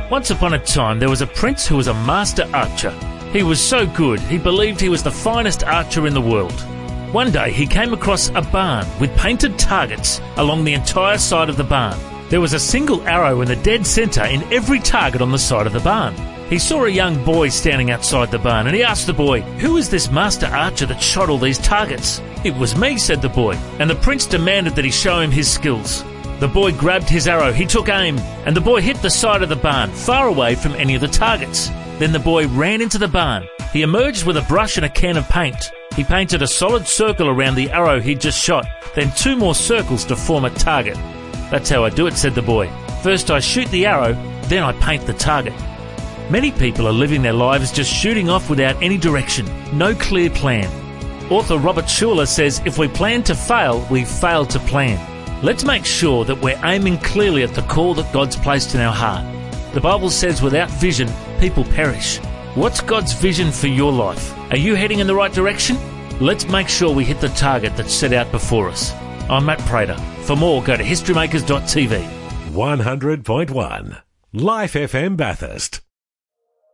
Once upon a time, there was a prince who was a master archer. He was so good, he believed he was the finest archer in the world. One day, he came across a barn with painted targets along the entire side of the barn. There was a single arrow in the dead centre in every target on the side of the barn. He saw a young boy standing outside the barn and he asked the boy, "Who is this master archer that shot all these targets?" "It was me," said the boy, and the prince demanded that he show him his skills. The boy grabbed his arrow, he took aim, and the boy hit the side of the barn, far away from any of the targets. Then the boy ran into the barn. He emerged with a brush and a can of paint. He painted a solid circle around the arrow he'd just shot, then 2 more circles to form a target. "That's how I do it," said the boy. "First I shoot the arrow, then I paint the target." Many people are living their lives just shooting off without any direction, no clear plan. Author Robert Schuller says if we plan to fail, we fail to plan. Let's make sure that we're aiming clearly at the call that God's placed in our heart. The Bible says without vision, people perish. What's God's vision for your life? Are you heading in the right direction? Let's make sure we hit the target that's set out before us. I'm Matt Prater. For more, go to historymakers.tv. 100.1 Life FM Bathurst.